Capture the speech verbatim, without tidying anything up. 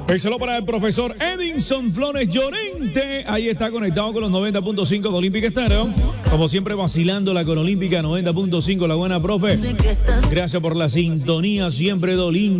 Díselo para el profesor Edinson Flores Llorente. Ahí está conectado con los noventa punto cinco de Olímpica Estéreo. Como siempre, vacilándola con Olímpica noventa punto cinco. La buena, profe. Gracias por la sintonía siempre de Olímpica.